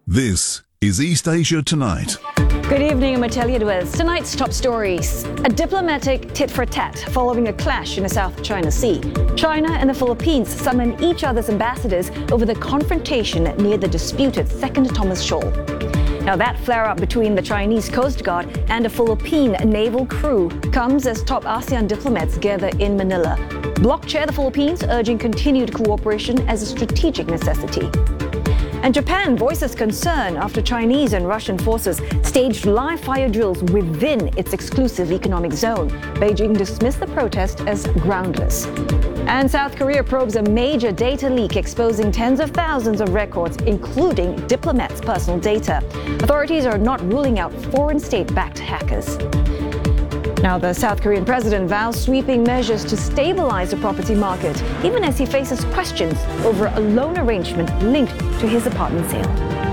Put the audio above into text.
This is East Asia Tonight. Good evening, I'm Atelia Duez. Tonight's top stories. A diplomatic tit-for-tat following a clash in the South China Sea. China and the Philippines summon each other's ambassadors over the confrontation near the disputed Second Thomas Shoal. Now, that flare-up between the Chinese Coast Guard and a Philippine naval crew comes as top ASEAN diplomats gather in Manila. Bloc chair the Philippines, urging continued cooperation as a strategic necessity. And Japan voices concern after Chinese and Russian forces staged live fire drills within its exclusive economic zone. Beijing dismissed the protest as groundless. And South Korea probes a major data leak exposing tens of thousands of records, including diplomats' personal data. Authorities are not ruling out foreign state-backed hackers. Now, the South Korean president vows sweeping measures to stabilize the property market, even as he faces questions over a loan arrangement linked to his apartment sale.